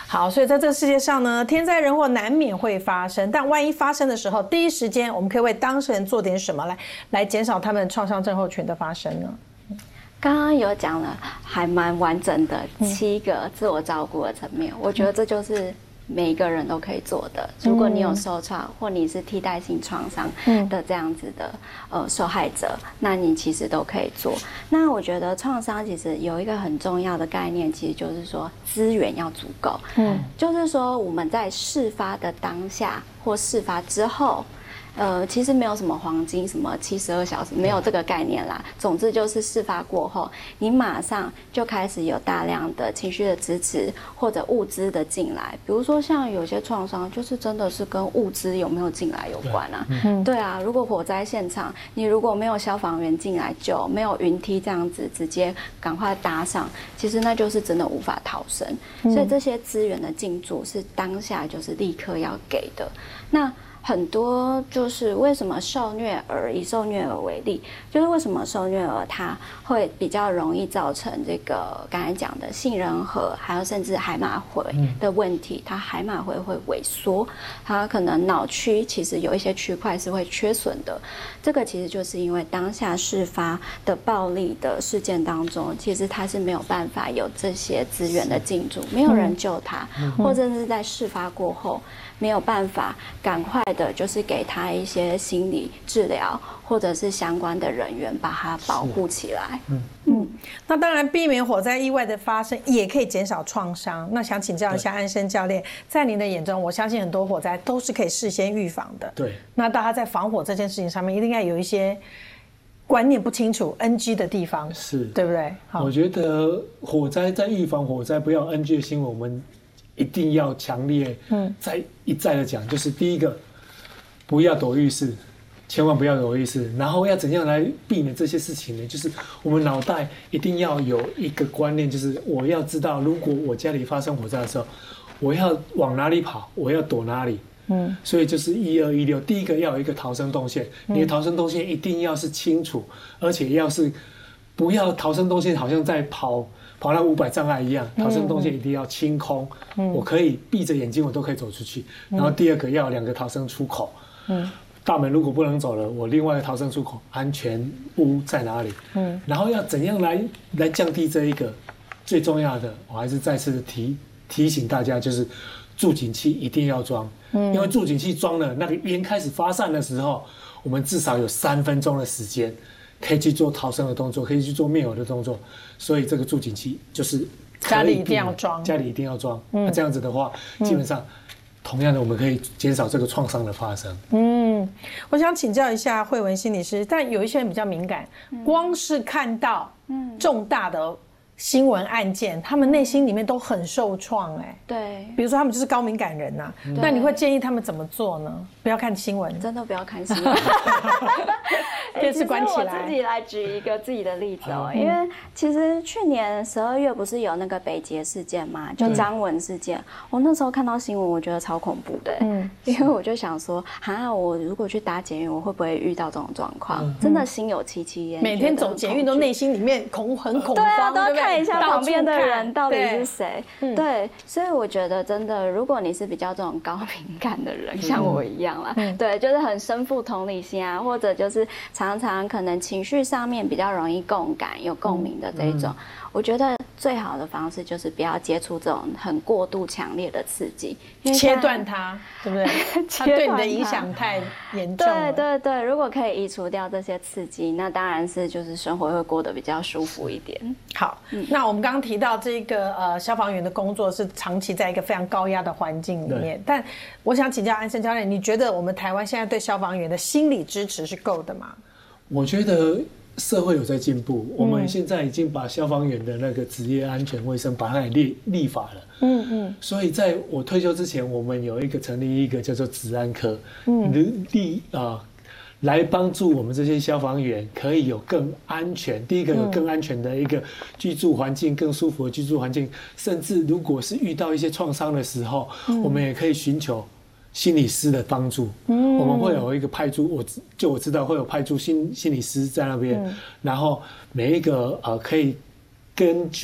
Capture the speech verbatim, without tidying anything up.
好，所以在这个世界上呢，天灾人祸难免会发生，但万一发生的时候，第一时间我们可以为当事人做点什么来来减少他们创伤症候群的发生呢？ 刚刚有讲了还蛮完整的七个自我照顾的层面，我觉得这就是每一个人都可以做的。如果你有受创，或你是替代性创伤的这样子的呃受害者，那你其实都可以做。那我觉得创伤其实有一个很重要的概念，其实就是说资源要足够。嗯，就是说我们在事发的当下或事发之后。呃，其实没有什么黄金，什么七十二小时，没有这个概念啦。总之就是事发过后，你马上就开始有大量的情绪的支持或者物资的进来。比如说像有些创伤，就是真的是跟物资有没有进来有关啊。嗯、对啊，如果火灾现场，你如果没有消防员进来救，没有云梯这样子直接赶快搭上，其实那就是真的无法逃生。嗯、所以这些资源的进驻是当下就是立刻要给的。那很多就是为什么受虐儿，以受虐儿为例，就是为什么受虐儿他会比较容易造成这个刚才讲的杏仁核，还有甚至海马回的问题，他海马回会萎缩，他可能脑区其实有一些区块是会缺损的，这个其实就是因为当下事发的暴力的事件当中，其实他是没有办法有这些资源的进驻，没有人救他，或者是在事发过后没有办法赶快的，就是给他一些心理治疗，或者是相关的人员把他保护起来。嗯嗯，那当然，避免火灾意外的发生，也可以减少创伤。那想请教一下安生教练，在您的眼中，我相信很多火灾都是可以事先预防的。 对。 那大家在防火这件事情上面，一定要有一些观念不清楚、N G 的地方， 是对不对？ 我觉得火灾在预防火灾不要 N G 的新闻，我们一定要强烈再一再的讲，就是第一个，不要躲浴室，千万不要躲浴室。然后要怎样来避免这些事情呢？就是我们脑袋一定要有一个观念，就是我要知道，如果我家里发生火灾的时候，我要往哪里跑，我要躲哪里。嗯，所以就是一二一六，第一个要有一个逃生动线，你的逃生动线一定要是清楚，而且要是不要逃生动线好像在跑。跑那五百障碍一样，逃生动线一定要清空。嗯、我可以闭着眼睛，我都可以走出去。然后第二个要有两个逃生出口。嗯、大门如果不能走了，我另外一个逃生出口安全屋在哪里？嗯、然后要怎样来来降低这一个最重要的？我还是再次提提醒大家，就是助警器一定要装。嗯、因为助警器装了，那个烟开始发散的时候，我们至少有三分钟的时间。可以去做逃生的动作，可以去做灭火的动作，所以这个助警器就是家里一定要装， 家里一定要装。嗯，那这样子的话，基本上、嗯、同样的，我们可以减少这个创伤的发生。 嗯，我想请教一下慧文心理师，但有一些人比较敏感，嗯、光是看到重大的新闻案件，他们内心里面都很受创，哎， 对， 比如说他们就是高敏感人呐、啊，嗯、那你会建议他们怎么做呢？不要看新闻， 真的不要看新闻。 电视关起来。 我自己来举一个自己的例子哦，因为其实去年十二月不是有那个北捷事件嘛，就张文事件，我那时候看到新闻，我觉得超恐怖的，嗯，因为我就想说，哈，我如果去搭捷运，我会不会遇到这种状况？嗯、真的心有戚戚焉， 每天走捷运都内心里面恐很恐慌， 对啊，都要看一下旁边的人看到底是谁，对，对，所以我觉得真的，如果你是比较这种高敏感的人，像我一样啦，嗯、对，就是很身负同理心啊，或者就是常常可能情绪上面比较容易共感、有共鸣的这一种，嗯、我觉得最好的方式就是不要接触这种很过度强烈的刺激， 切断它，对不对？它对你的影响太严重了。 对对对，如果可以移除掉这些刺激，那当然是就是生活会过得比较舒服一点。 好，嗯、那我们刚刚提到这个呃消防员的工作是长期在一个非常高压的环境里面，但我想请教安生教练，你觉得我们台湾现在对消防员的心理支持是够的吗？ 我觉得社会有在进步，我们现在已经把消防员的那个职业安全卫生把它给立立法了。嗯嗯。所以在我退休之前，我们有一个成立一个叫做职安科，嗯，立啊来帮助我们这些消防员可以有更安全，第一个有更安全的一个居住环境，更舒服的居住环境，甚至如果是遇到一些创伤的时候，我们也可以寻求心理师的帮助，嗯，我们会有一个派驻，我就我知道会有派驻心心理师在那边，嗯、然后每一个呃可以根据